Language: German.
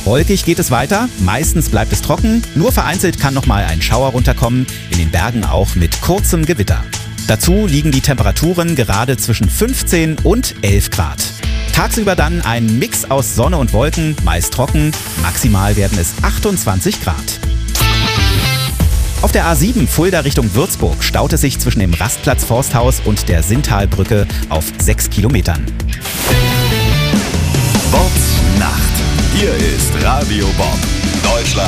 Wolkig geht es weiter, meistens bleibt es trocken, nur vereinzelt kann nochmal ein Schauer runterkommen, in den Bergen auch mit kurzem Gewitter. Dazu liegen die Temperaturen gerade zwischen 15 und 11 Grad. Tagsüber dann ein Mix aus Sonne und Wolken, meist trocken, maximal werden es 28 Grad. Auf der A7 Fulda Richtung Würzburg staut es sich zwischen dem Rastplatz Forsthaus und der Sinntalbrücke auf 6 Kilometern. Bobbs Nacht. Hier ist Radio Bob, Deutschland.